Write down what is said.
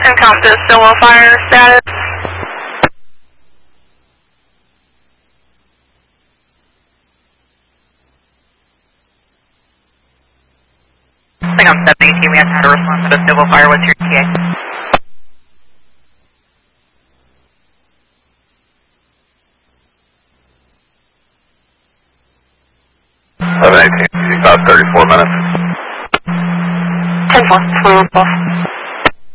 CENTCOM to Stillwell Fire status. CENTCOM 718, we have had a response to Stillwell Fire. What's your TA? About 34 minutes. 10-4,